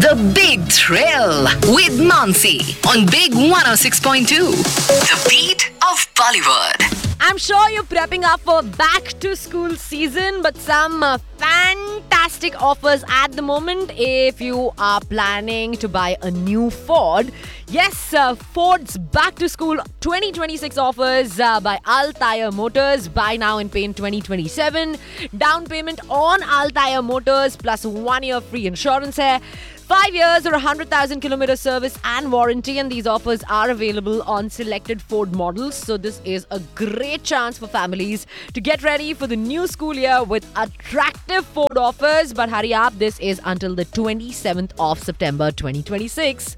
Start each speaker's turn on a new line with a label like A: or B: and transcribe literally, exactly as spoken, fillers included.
A: The Big Thrill with Mansi on Big one oh six point two. The beat of Bollywood.
B: I'm sure you're prepping up for back to school season, but some uh, fantastic offers at the moment if you are planning to buy a new Ford. Yes, uh, Ford's back to school twenty twenty-six offers uh, by Altair Motors. Buy now and pay in twenty twenty-seven. Down payment on Altair Motors plus one year free insurance hai. Five years or one hundred thousand kilometer service and warranty, and these offers are available on selected Ford models. So this is a great chance for families to get ready for the new school year with attractive Ford offers. But hurry up, this is until the twenty-seventh of September twenty twenty-six.